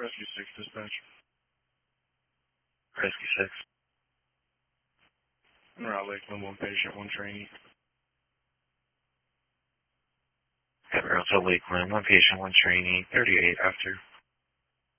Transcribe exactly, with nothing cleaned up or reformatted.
Rescue six, dispatch. Rescue six. Route Lakeland, one patient, one trainee. Emerald to Lakeland, one patient, one trainee, thirty-eight after.